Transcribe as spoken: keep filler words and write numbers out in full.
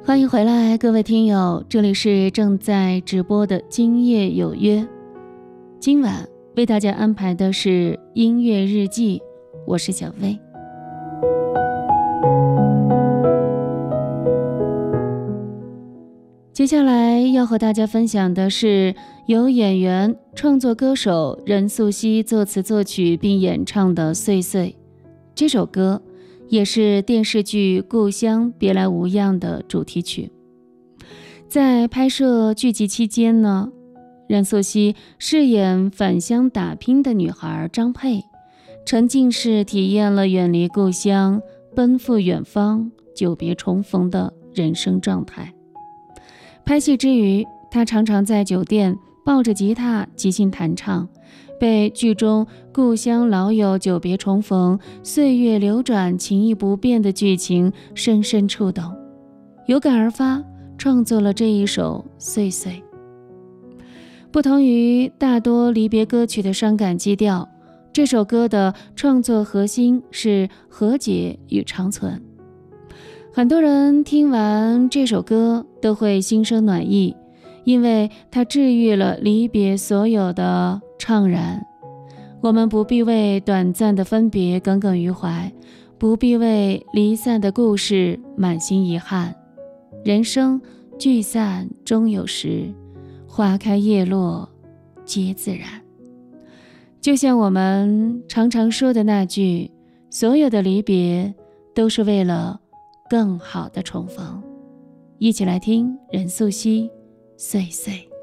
欢迎回来，各位听友，这里是正在直播的今夜有约。今晚为大家安排的是音乐日记，我是小薇。接下来要和大家分享的是由演员、创作歌手任素汐作词作曲并演唱的《碎碎》。这首歌也是电视剧《故乡别来无恙》的主题曲。在拍摄剧集期间呢，任素汐饰演返乡打拼的女孩张佩，沉浸式体验了远离故乡、奔赴远方、久别重逢的人生状态。拍戏之余，她常常在酒店抱着吉他即兴弹唱，被剧中故乡老友久别重逢、岁月流转情谊不变的剧情深深触动，有感而发，创作了这一首《碎碎》。不同于大多离别歌曲的伤感基调，这首歌的创作核心是和解与长存。很多人听完这首歌都会心生暖意，因为它治愈了离别所有的怅然。我们不必为短暂的分别耿耿于怀，不必为离散的故事满心遗憾。人生聚散终有时，花开叶落皆自然。就像我们常常说的那句，所有的离别都是为了更好的重逢。一起来听任素汐《碎碎》。